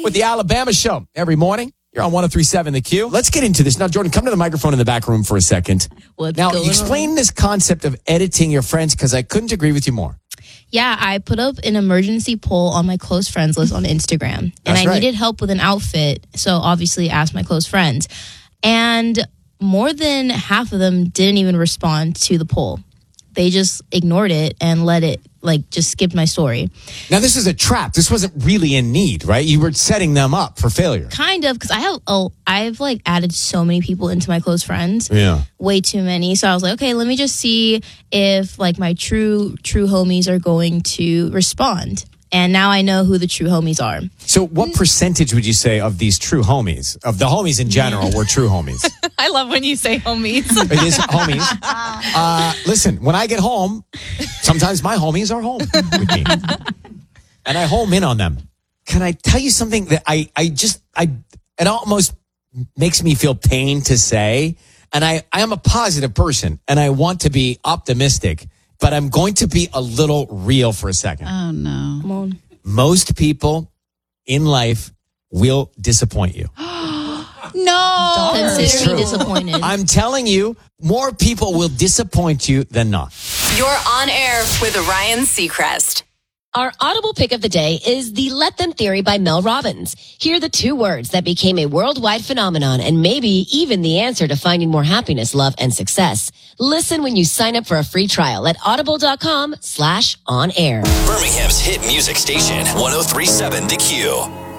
with the Alabama Show every morning. You're on 103.7 The Q. Let's get into this. Now, Jordan, come to the microphone in the back room for a second. Now, explain this concept of editing your friends, because I couldn't agree with you more. Yeah, I put up an emergency poll on my close friends list on Instagram. And I needed help with an outfit, so obviously asked my close friends. And more than half of them didn't even respond to the poll. They just ignored it and let it, just skipped my story. Now, this is a trap. This wasn't really in need, right? You were setting them up for failure. Kind of, because I've added so many people into my close friends. Yeah. Way too many. So I was like, okay, let me just see if my true homies are going to respond. And now I know who the true homies are. So what percentage would you say of these true homies, of the homies in general, were true homies? I love when you say homies. It is homies. Listen, when I get home, sometimes my homies are home with me. And I home in on them. Can I tell you something that it almost makes me feel pain to say? And I am a positive person and I want to be optimistic. But I'm going to be a little real for a second. Oh, no. Come on. Most people in life will disappoint you. No. Consider me disappointed. I'm telling you, more people will disappoint you than not. You're on air with Ryan Seacrest. Our audible pick of the day is The Let Them Theory by Mel Robbins. Hear the two words that became a worldwide phenomenon and maybe even the answer to finding more happiness, love, and success. Listen when you sign up for a free trial at audible.com/onair. Birmingham's hit music station, 103.7 The Q.